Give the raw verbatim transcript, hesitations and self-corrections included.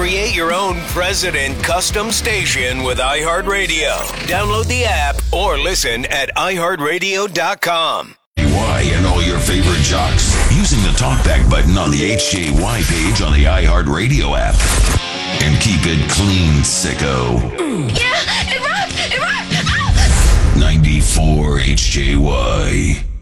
Create your own President custom station with iHeartRadio. Download the app or listen at i heart radio dot com. Y and all your favorite jocks using the talkback button on the H J Y page on the iHeartRadio app. And keep it clean, sicko. Yeah, it rocks! It rocks! Oh! ninety-four H J Y.